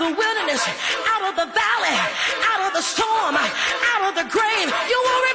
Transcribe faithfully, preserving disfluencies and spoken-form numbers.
the wilderness, out of the valley, out of the storm, out of the grave. You will